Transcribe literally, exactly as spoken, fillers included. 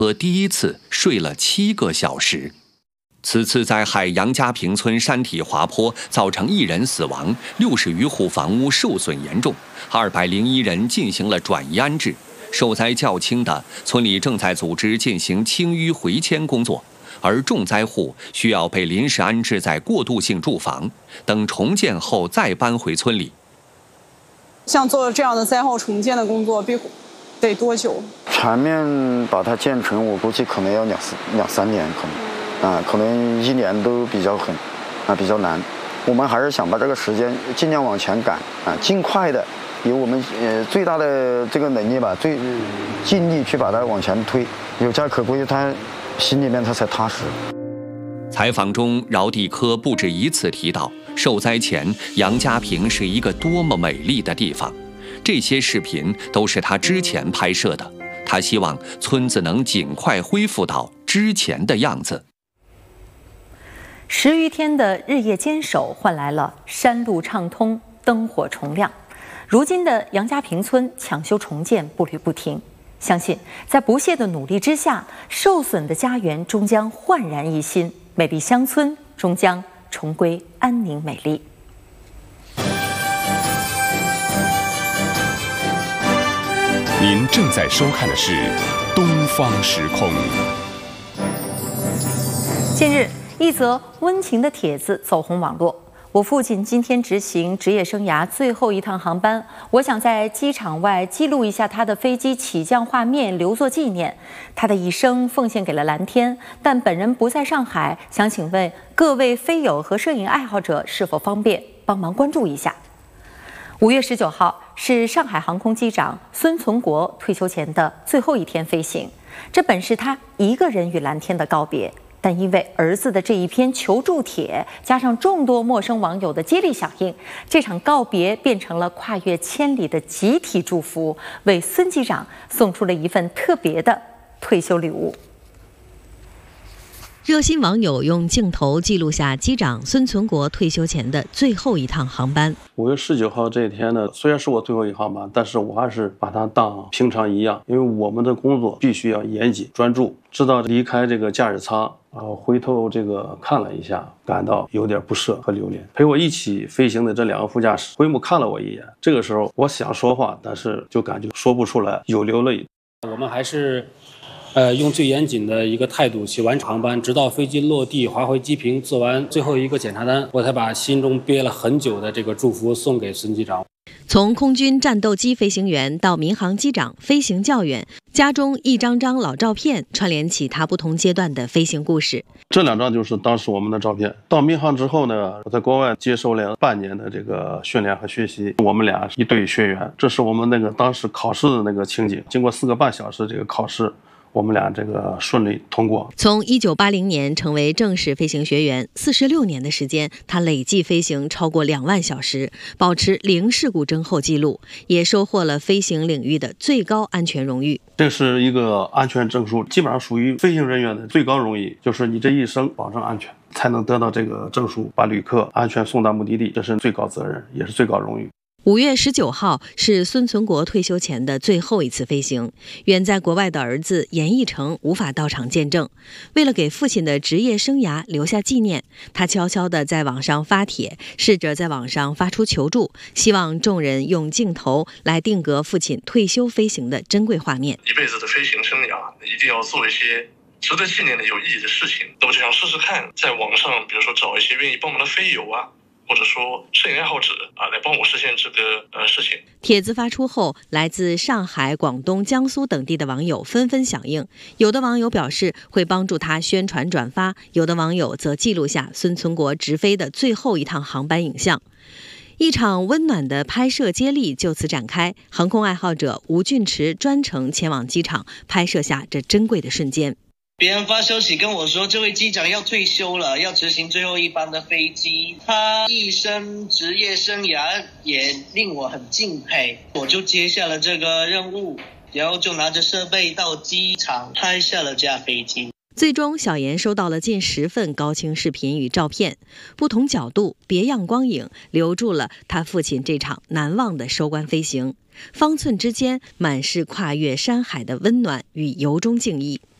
和第一次睡了七个小时。此次灾害杨家坪村山体滑坡，造成一人死亡，六十余户房屋受损严重，二百零一人进行了转移安置。受灾较轻的，村里正在组织进行清淤回迁工作，而重灾户需要被临时安置在过渡性住房，等重建后再搬回村里。 像做这样的灾后重建的工作，必得多久？ 全面把它建成，我估计可能要两两三年，可能。啊，可能一年都比较狠，啊，比较难。我们还是想把这个时间尽量往前赶，啊，尽快的，以我们呃最大的这个能力吧，最尽力去把它往前推。有家可归，他心里面他才踏实。 采访中，饶地科不止一次提到，受灾前杨家坪是一个多么美丽的地方。这些视频都是他之前拍摄的，他希望村子能尽快恢复到之前的样子。 十余天的日夜坚守，换来了山路畅通、灯火重亮。如今的杨家坪村抢修重建步履不停，相信在不懈的努力之下，受损的家园终将焕然一新，美丽乡村终将重归安宁美丽。 您正在收看的是《东方时空》。 近日，一则温情的帖子走红网络。我父亲今天执行职业生涯最后一趟航班，我想在机场外记录一下他的飞机起降画面，留作纪念。他的一生奉献给了蓝天，但本人不在上海，想请问各位飞友和摄影爱好者是否方便帮忙关注一下。五月十九号是上海航空机长孙存国退休前的最后一天飞行，这本是他一个人与蓝天的告别。但因为儿子的这一篇求助帖，加上众多陌生网友的接力响应，这场告别变成了跨越千里的集体祝福，为孙机长送出了一份特别的退休礼物。 热心网友用镜头记录下机长孙存国退休前的最后一趟航班。 五月十九号这一天呢，虽然是我最后一航班，但是我还是把它当平常一样，因为我们的工作必须要严谨专注。直到离开这个驾驶舱，呃，回头这个看了一下，感到有点不舍和留恋。陪我一起飞行的这两个副驾驶回目看了我一眼，这个时候我想说话，但是就感觉说不出来，有流泪。 我们还是呃，用最严谨的一个态度去完成航班，直到飞机落地滑回机坪，做完最后一个检查单，我才把心中憋了很久的这个祝福送给孙机长。 从空军战斗机飞行员到民航机长，飞行教员，家中一张张老照片串联起他不同阶段的飞行故事。 这两张就是当时我们的照片。到民航之后呢，我在国外接受了半年的这个训练和学习，我们俩一对学员。这是我们那个当时考试的那个情景，经过四个半小时这个考试，我们俩这个顺利通过。 从一九八零年成为正式飞行学员，四十六年的时间，他累计飞行超过两万小时，保持零事故侦后记录，也收获了飞行领域的最高安全荣誉。 这是一个安全证书，基本上属于飞行人员的最高荣誉，就是你这一生保证安全，才能得到这个证书，把旅客安全送到目的地，这是最高责任，也是最高荣誉。 五月十九号是孙存国退休前的最后一次飞行，远在国外的儿子严义成无法到场见证。为了给父亲的职业生涯留下纪念，他悄悄地在网上发帖，试着在网上发出求助，希望众人用镜头来定格父亲退休飞行的珍贵画面。 一辈子的飞行生涯，一定要做一些值得纪念的有意义的事情。那我就想试试看，在网上比如说找一些愿意帮忙的飞友啊，或者说摄影爱好者啊，来帮我实现这个呃事情。 帖子发出后，来自上海、广东、江苏等地的网友纷纷响应。有的网友表示会帮助他宣传转发，有的网友则记录下孙存国直飞的最后一趟航班影像。一场温暖的拍摄接力就此展开，航空爱好者吴俊池专程前往机场拍摄下这珍贵的瞬间。 别人发消息跟我说，这位机长要退休了，要执行最后一班的飞机。他一生职业生涯也令我很敬佩，我就接下了这个任务，然后就拿着设备到机场拍下了这架飞机。 最终，小严收到了近十份高清视频与照片，不同角度、别样光影，留住了他父亲这场难忘的收官飞行。方寸之间，满是跨越山海的温暖与由衷敬意。